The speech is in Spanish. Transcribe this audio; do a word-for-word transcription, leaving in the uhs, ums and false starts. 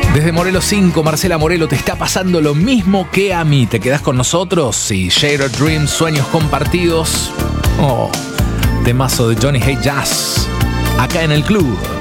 Desde Morelos cinco, Marcela Morelo, te está pasando lo mismo que a mí. ¿Te quedás con nosotros? Y Shared Dreams, sueños compartidos. Oh, temazo de Johnny Hey Jazz, acá en el club.